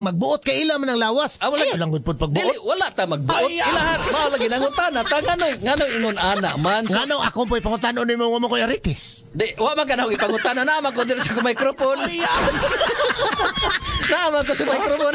magbuot kay ila man ang lawas. Ayaw lang gud pud pagbuot. Dili wala ta magbuot. Ilahan mao lagi nangutana ta nganong ingon ana man. So, ngano ako po'y pangutanon nimo mo ko aritis. Di wa man kanang ipangutana na man ko diri sa microphone. Na man ko sa microphone.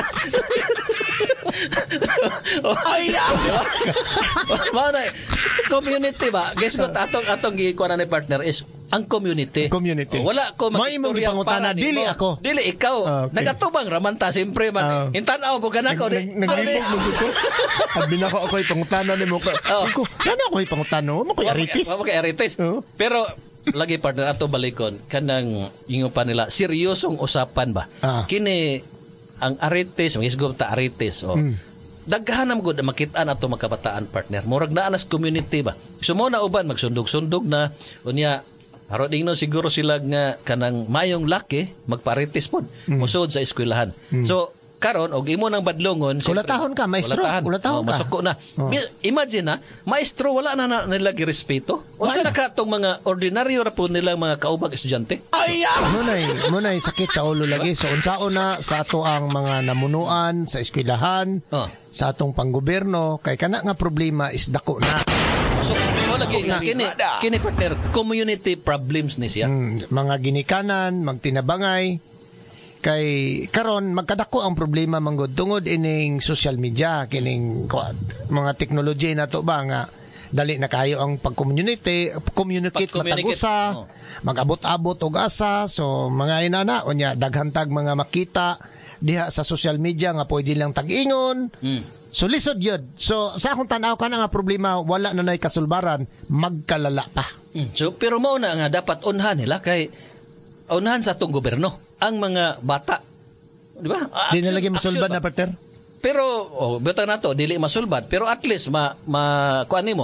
Mana community ba? Guess ko atong gikuan ni partner is ang community. Wala ko mag-istorya pangutana dili ako. Dili ikaw. Okay. Nagatubang raman ta siyempre man. Intanaw mo kanako di. Naglibog mo ko. Sabi na ko ako'y pangutana nimo ko. Ko, ano ako'y pangutana mo ko'y aritis. Mo ko'y aritis. Pero lagi partner ato balikon kanang ingon pa nila seryosong usapan ba. Kini ang aritis, magisgom ta aritis daghanam gud makit-an ato makabataan partner. Murag naa nas community ba. Sumo na uban magsundog-sundog na unya haro dingno siguro sila nga kanang mayong laki magparitis pod musod sa eskwelahan. So karon og imo nang badlongon kulatahon ka maestro kulatahon ka masuko na imagine na maestro wala na nila girespeto unsa na katong mga ordinaryo ra po nila mga kaubag estudyante munay sakit sa ulo lagi so unsaon na sa ato ang mga namunuan sa eskwelahan sa atong panggobyerno kay kana nga problema is dako na so lagi kini partner community problems ni siya mga ginikanan magtinabangay kay karon magkadako ang problema manggod tungod ining social media kining mga teknolohiya nato ba nga dali na kayo ang communicate matagusa mag-abot-abot og asa so mga inana unya daghantag mga makita diha sa social media nga pwede lang tag-ingon so lisod yun so sa akong tanaw ka na nga problema wala na nay kasulbaran magkalala pa so pero mao na nga dapat unhan nila kay unhan sa atong gobyerno ang mga bata. Di ba? Di na lagi masulbad na partner? Pero, beta na to, dili masulbad. Pero at least, kuan nimo,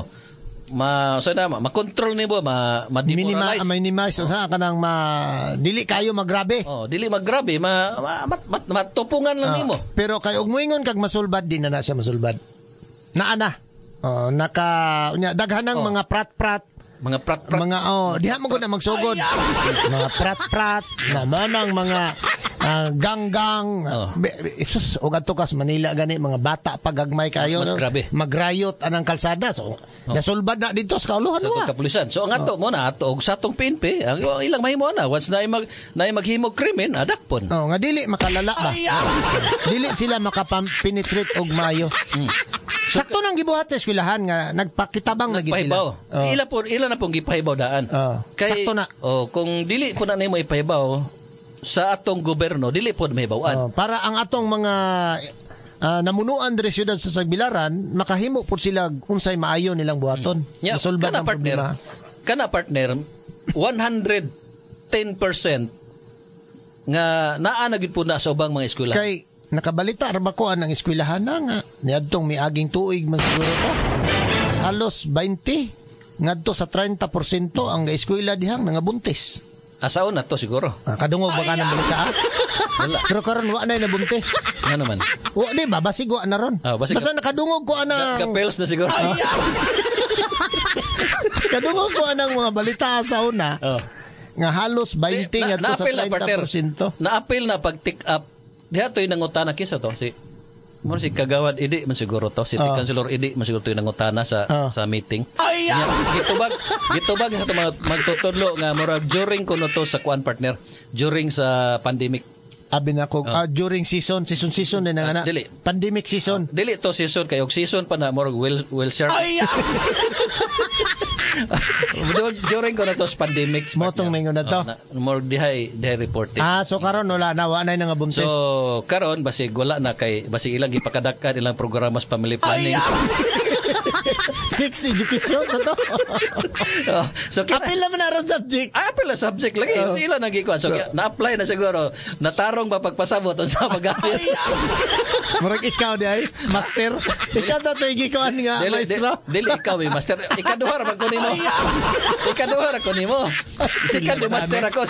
ma-control nimo, ma-demoralize. Minimize, sa kanang dili kayo magrabe. Dili magrabe, matupungan lang nimo. Pero kayo, muingon kag masulbad, di na siya masulbad. Naana. Daghanang mga prat-prat, mga prat-prat. Diha mo na magsugod. Mga prat-prat, naman ang mga gang-gang. Isus, o ganito kas Manila gani, mga bata pagagmay kayo. Mas grabe. Magrayot anang kalsada. So, nasulbad na dito sa kauluhan mo. Sa kapulisan. So, ang ato mo na, og sa atong PNP, ang ilang mahimo na. Once na maghimog krimen, adakpon. Nga dili makalala ba? Dili sila makapenetrate og mayo. Sakto nang gibuhat sa eskwelahan nga nagpakitabang lagi sila. Ila na pong gipahibaw daan. Sakto na. Kung dili po na nimo ipahibaw sa atong gobyerno, dili po mahibawaan. Para ang atong mga namunuan diri syudad sa Sagbilaran, makahimo po sila unsay maayo nilang buhaton. Masulbad ang problema. Kana partner, 110% nga naa na gid po na sa ubang mga eskwelahan. Kay nakabalita arba ko ang eskwelahan na nga niadtong miaging tuig man siguro to halos 20 ngadto sa 30% ang eskwela dihang nangabuntis asaon na to siguro kadungog ba ka ng balita wala pero karon wa na nabuntis nga naman wa di ba basig wa na ron basta nakadungog ko ana kapels na siguro kadungog ko anang mga balita asaon na nga halos 20 ngadto sa 30% na-appeal na pag-tick up diha to'y nangutana kisa to si Kagawad Idi man siguro to si Councilor Idi man siguro to'y nangutana sa meeting gitubag sa to magtutudlo nga murag during kuno to sa kuan partner during sa pandemic abi na ko during season din nga na pandemic season dili to season kay og season pa na murag will share during ko na to pandemic motong ningon na to more dihay reporting so karon wala na nga buntis so karon basig wala na kay basig ilang gipakadakkan ilang programa sa family planning sex education to so apil naman na ron subject apil na subject lagi sila nagikuan so na-apply na siguro natarong ba pagpasabot sa pag-apil murag ikaw di ay master ikaw na to gikuan nga maestro dili ikaw master ikaduha ra ko nimo second master ako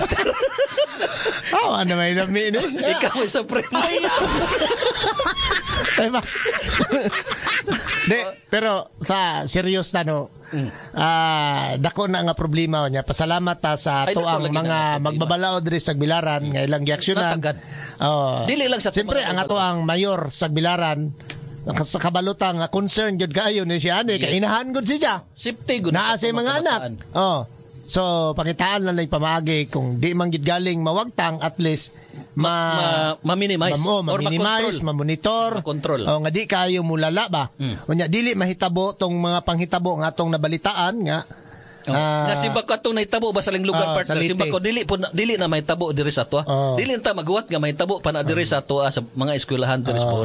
ano may dami ni ikaw sa supreme Pero sa serious na no, dako na nga problema niya. Pasalamat ta sa ato ang mga magbabalaod diri sa Bilaran nga ilang giaksyonan. Dili lang sa siyempre ang ato ang mayor sa Bilaran sa kabalutang concern jud kaayo ni siya ani kay inahan gud siya. Safety gud naa sa mga anak. So pangitaan lang pamaagi kung di man gid galing mawagtang at least ma-minimize or ma-monitor nga di kayo mulala ba. Unya dili mahitabo tong mga panghitabo nga atong nabalitaan nga nga simba ko atong nahitabo ba sa ling lugar partner simba ko dili na mahitabo diri sa ato dili ta maghuwat nga mahitabo pa na diri sa ato sa mga eskwelahan diri sa Bohol.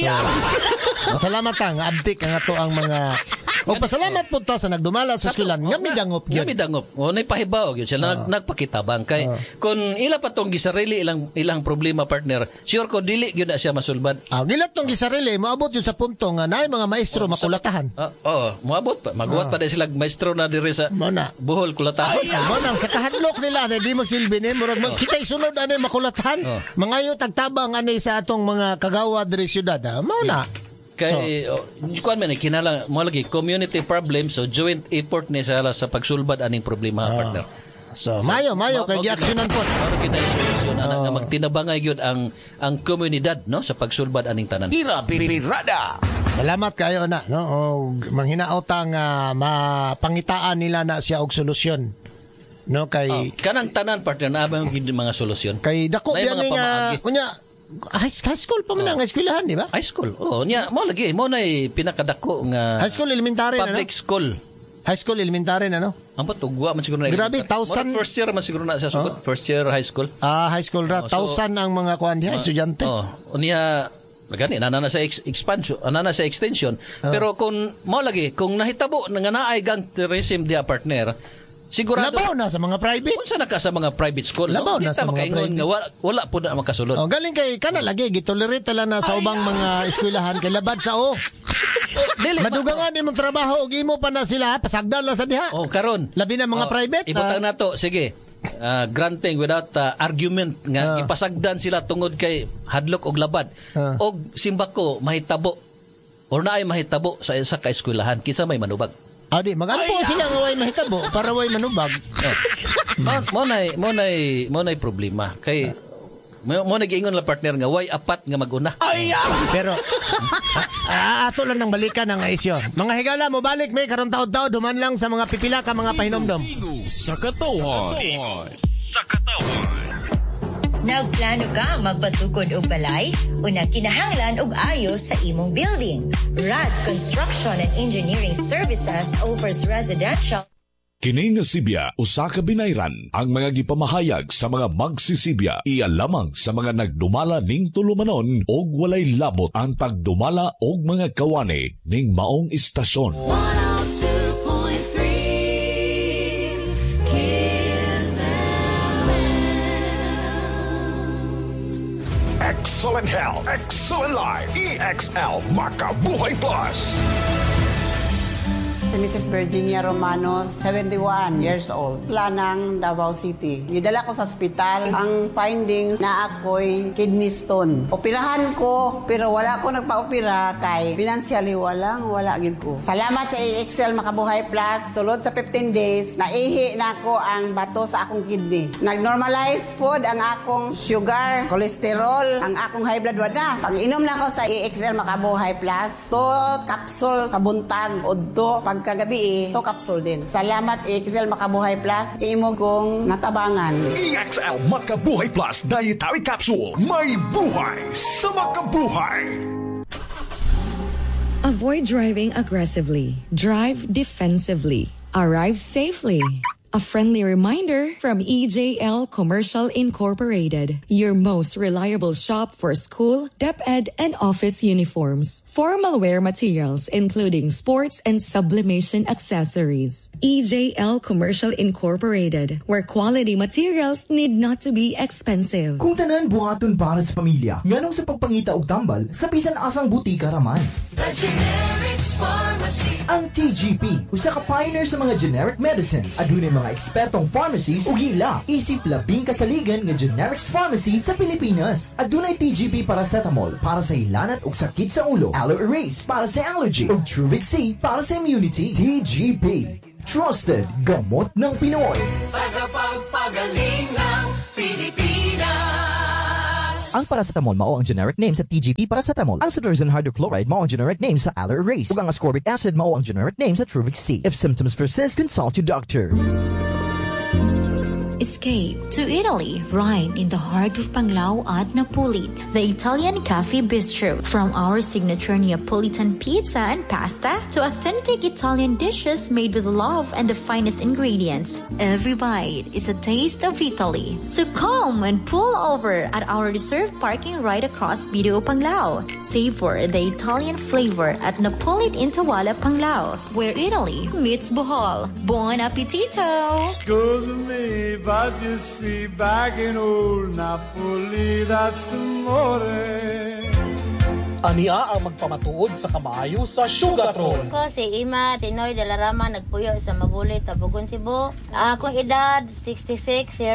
Salamat ta nga abtik ang ato ang mga o pasalamat po ta sa nagdumala sa eskwelahan nga midangop gyud. O nay pahibaw gyud sila nagpakitabang kay kun ila pa tong gisarili ilang problema partner sure ko dili gyud na siya masulbad. Gilat tong gisarili moabot jud sa punto nga naay mga maestro makulatahan. Moabot pa maghuwat pa sila maestro na diri sa Bohol kulatahan. Mo nang sa kahadlok nila na di magsilbi ni murag magkitay sunod ani makulatahan. Mangayo tagtabang ani sa atong mga kagawa diri syudad. Mao na. Kay kuan man kinala mo lagi community problem so joint effort ni sa pagsulbad aning problema partner. So mayo kay giaksyonan po. Para kita solusyon nga magtinabangay gyud ang komunidad no sa pagsulbad aning tanan. Pirada. Salamat kayo na no manghinaot ang mapangitaan nila na siya og solusyon. No kay kanang tanan partner na ba gyud mga solusyon. Kay dako biyan nga unya high school pa man ang eskwelahan, di ba? High school. Nya mo lagi mo nay pinakadako nga high school elementary public school. High school elementary na no. Ang patugwa man siguro na. Grabe 1,000 first year man siguro na sa sugod. First year high school. High school ra 1,000 ang mga kuan diha estudyante. Unya gani na sa expansion, na sa extension. Pero kung mo lagi kung nahitabo nga naay gang tourism dia partner sigurado labaw na sa mga private. Unsa na ka sa mga private school? Labaw na sa mga private. Nga wala po na makasulod. Galing kay kana lagi gitolerate lang na sa ubang mga eskwelahan kay labad sa madugangan imong trabaho og imo pa na sila pasagdan lang sa diha. Karon. Labi na mga private. Ibutang nato sige. Granting without argument nga gipasagdan sila tungod kay hadlok og labad. Og simbako mahitabo or naay mahitabo sa isa ka eskwelahan kinsa may manubag. Magalpo sila nga way mahitabo para way manubag. Mo nay problema kay mo nagiingon la partner nga way apat nga maguna. Pero ato lang nang balikan ang isyu. Mga higala mo balik may karon taod-taod duman lang sa mga pipila ka mga pahinomdom. Sa katuwan. Nagplano ka magpatukod og balay o nakinahanglan og ayos sa imong building? Rad Construction and Engineering Services offers residential. Kini nga Sibya usa ka binayran ang mga gipamahayag sa mga magsisibya iya lamang sa mga nagdumala ning tulumanon og walay labot ang pagdumala og mga kawani ning maong istasyon. 102.3 Excellent Health, Excellent Life, EXL Makabuhay Plus. Mrs. Virginia Romano, 71 years old. Lanang, Davao City. Nidala ko sa ospital. Ang findings na ako'y kidney stone. Operahan ko, pero wala ko nagpa-opera kay financially wala gid ko. Salamat sa EXL Makabuhay Plus. Sulod sa 15 days, naihi na ako ang bato sa akong kidney. Nag-normalize food ang akong sugar, cholesterol, ang akong high blood wada. Pag-inom na ako sa EXL Makabuhay Plus, so capsule sa buntag, odto, pagkagabi to capsule din. Salamat EXL Makabuhay Plus, imo kong natabangan. EXL Makabuhay Plus Dietary Capsule. May buhay sa makabuhay. Avoid driving aggressively. Drive defensively. Arrive safely. A friendly reminder from EJL Commercial Incorporated, your most reliable shop for school, DepEd, and office uniforms. Formal wear materials, including sports and sublimation accessories. EJL Commercial Incorporated, where quality materials need not to be expensive. Kung tanan buhaton para sa pamilya, nganong sa pagpangita og tambal, sa bisan asang butika raman. The generic Ang TGP, usa ka pioneer sa mga generic medicines. Adunay mga ekspertong pharmacies ug ila. Isip labing kasaligan nga generics pharmacy sa Pilipinas. Adunay TGP paracetamol para sa ilanat ug sakit sa ulo, Aloe Erase para sa allergy ug Truvix C para sa immunity. TGP, trusted gamot ng Pinoy. Tagapagpagaling ng Pilipinas. Ang paracetamol mao ang generic name sa TGP paracetamol. Ang cetirizine hydrochloride mao ang generic name sa Aloe Erase. Ug ang ascorbic acid mao ang generic name sa Truvix C. If symptoms persist, consult your doctor. Escape to Italy, right in the heart of Panglao at Napolit. The Italian Cafe Bistro. From our signature Neapolitan pizza and pasta to authentic Italian dishes made with love and the finest ingredients. Every bite is a taste of Italy. So come and pull over at our reserved parking right across Video Panglao. Savor the Italian flavor at Napolit in Tawala, Panglao, where Italy meets Bohol. Buon appetito! Excuse me, but you see, back in old Napoli, that's amore. Ania ang magpamatuod sa kamaayo sa Sugartron. Ko si Ima Tinoy de la Rama, nagpuyo sa Mabulit, Tabugon, Cebu. Akong edad 66 years